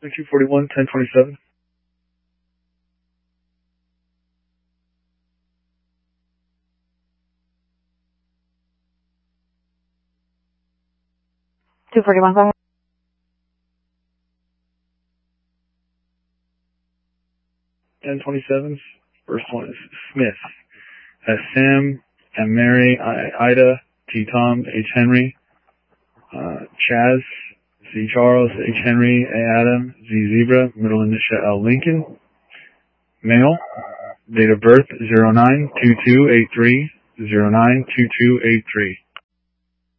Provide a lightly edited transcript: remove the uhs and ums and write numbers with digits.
241, 1027. Go ahead. 1027. First one is Smith. Sam, M. Mary, Ida, T. Tom, H. Henry, Chaz, C. Charles, H. Henry, A. Adam, Z. Zebra, middle initial L. Lincoln. Male, date of birth 092283, 092283.